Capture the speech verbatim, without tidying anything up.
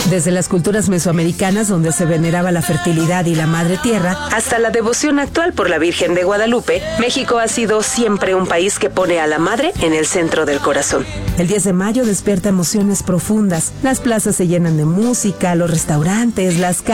Desde las culturas mesoamericanas, donde se veneraba la fertilidad y la madre tierra, hasta la devoción actual por la Virgen de Guadalupe, México ha sido siempre un país que pone a la madre en el centro del corazón. El diez de mayo despierta emociones profundas. Las plazas se llenan de música, los restaurantes, las calles